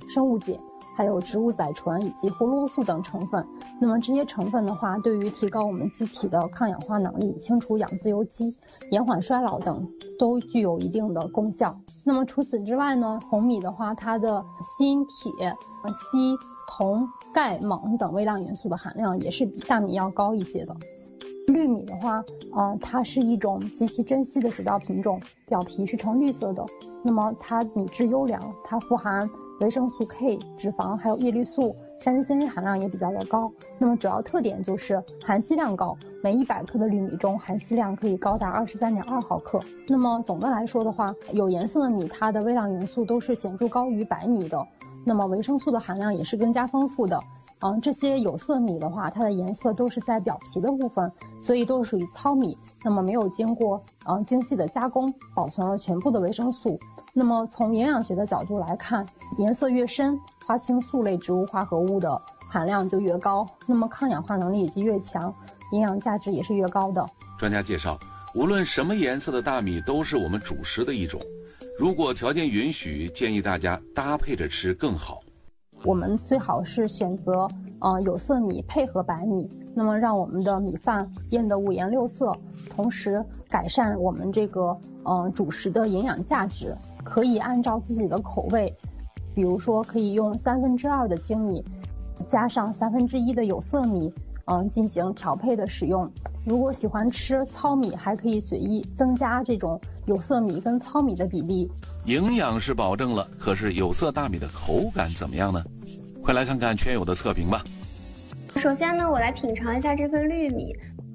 生物碱，还有植物甾醇以及胡萝卜素等成分。那么这些成分的话，对于提高我们机体的抗氧化能力、清除氧自由基、延缓衰老等都具有一定的功效。那么除此之外呢，红米的话，它的锌、铁、硒、铜、钙、锰等微量元素的含量也是比大米要高一些的。绿米的话，它是一种极其珍稀的水稻品种，表皮是呈绿色的。那么它米质优良，它富含维生素 K、脂肪还有叶绿素，膳食纤维含量也比较的高。那么主要特点就是含硒量高，每100克的绿米中含硒量可以高达23.2毫克。那么总的来说的话，有颜色的米它的微量元素都是显著高于白米的，那么维生素的含量也是更加丰富的。这些有色米的话，它的颜色都是在表皮的部分，所以都是属于糙米，那么没有经过精细的加工，保存了全部的维生素。那么从营养学的角度来看，颜色越深，花青素类植物化合物的含量就越高，那么抗氧化能力以及越强，营养价值也是越高的。 专家介绍，无论什么颜色的大米都是我们主食的一种，如果条件允许，建议大家搭配着吃更好。 我们最好是选择有色米配合白米，那么让我们的米饭变得五颜六色，同时改善我们这个主食的营养价值。可以按照自己的口味，比如说可以用2/3的精米加上1/3的有色米进行调配的使用。如果喜欢吃糙米，还可以随意增加这种有色米跟糙米的比例。 营养是保证了，可是有色大米的口感怎么样呢？快来看看圈友的测评吧。 首先呢，我来品尝一下这份绿米。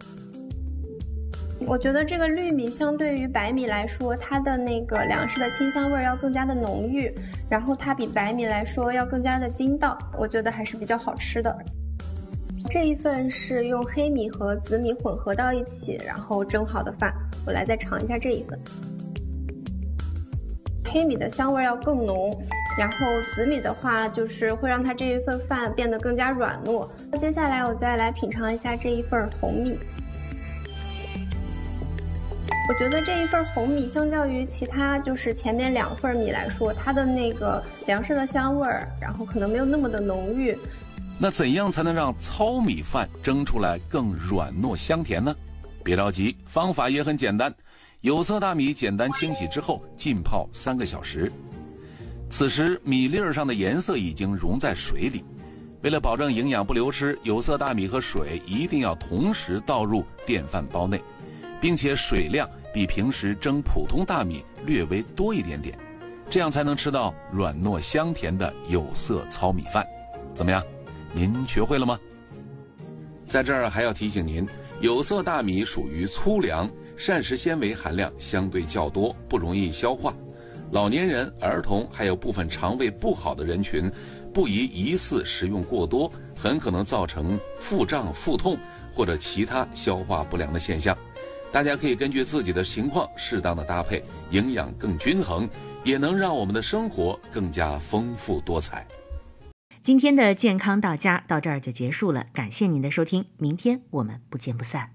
我觉得这个绿米相对于白米来说，它的那个粮食的清香味要更加的浓郁，然后它比白米来说要更加的筋道，我觉得还是比较好吃的。这一份是用黑米和紫米混合到一起，然后蒸好的饭，我来再尝一下这一份。黑米的香味要更浓，然后紫米的话就是会让它这一份饭变得更加软糯。接下来我再来品尝一下这一份红米。我觉得这一份红米相较于其他就是前面2份米来说，它的那个粮食的香味儿，然后可能没有那么的浓郁。 那怎样才能让糙米饭蒸出来更软糯香甜呢？别着急，方法也很简单。有色大米简单清洗之后浸泡3个小时，此时米粒儿上的颜色已经溶在水里。为了保证营养不流失，有色大米和水一定要同时倒入电饭煲内，并且水量比平时蒸普通大米略微多一点点，这样才能吃到软糯香甜的有色糙米饭。怎么样，您学会了吗？在这儿还要提醒您，有色大米属于粗粮，膳食纤维含量相对较多，不容易消化。老年人、儿童还有部分肠胃不好的人群，不宜疑似食用过多，很可能造成腹胀、腹痛或者其他消化不良的现象。大家可以根据自己的情况适当的搭配，营养更均衡，也能让我们的生活更加丰富多彩。 今天的健康到家到这儿就结束了，感谢您的收听，明天我们不见不散。